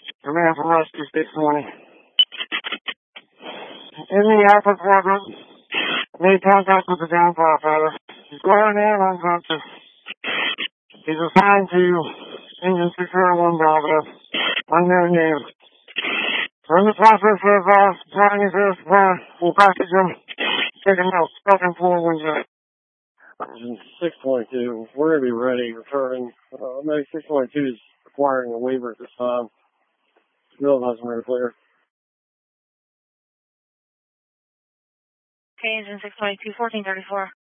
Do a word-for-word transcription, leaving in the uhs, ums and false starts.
Command from Rescue six twenty. In the Alpha Quadrant, made contact with the down firefighter. He's going in unconscious. He's assigned to Engine six zero one Bravo. Unknown name. We're in the process of uh, supplying his air supply. We'll package him. Taking notes. Second floor window. six twenty-two, we're going to be ready, returning. Uh, maybe six twenty-two is requiring a waiver at this time. Still hasn't been clear. Okay, engine six twenty-two, fourteen thirty-four.